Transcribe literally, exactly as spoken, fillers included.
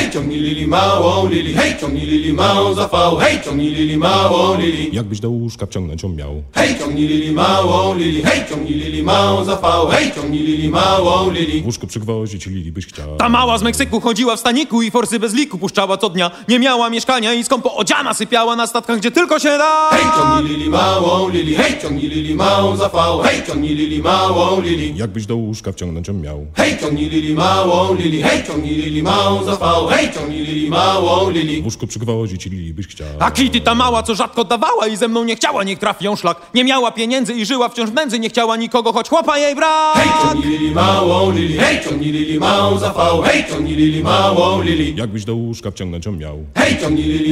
hej, ciągnij Lili małą Lili, hej, ciągnij Lili małą za V, hej, ciągnij Lili małą Lili. Jakbyś do łóżka wciągnąć ją miał. Hej, ciągnij Lili małą Lili, hej, ciągnij Lili małą za V, hej, ciągnij Lili małą Lili. W łóżku przygwoździć Lili byś chciał. Ta mała z Meksyku chodziła w staniku i forsy bez liku puszczała co dnia. Nie miała mieszkania i skąpo odziana sypiała na statkach, gdzie tylko się da. Hej, ciągnij Lili małą Lili, hej, ciągnij Lili małą za V, hej, ciągnij Lili małą Lili. Jakbyś do łóżka wciągnąć ją miał. Hej, ciągnij Lili małą Lili, hej, ciągnij Lili małą za V, hej, ciągnij Lili małą Lili. W łóżku przygwoździć Lili byś chciał. A Kitty ta mała, co rzadko dawała i ze mną nie chciała, niech trafi ją szlak. Nie miała pieniędzy i żyła wciąż w nędzy, nie chciała nikogo, choć chłopa jej brak. Hej, ciągnij Lili małą Lili, hej, ciągnij Lili małą za V, hej, ciągnij Lili małą Lili. Jakbyś do łóżka wciągnąć ją miał. Hej, ciągnij Lili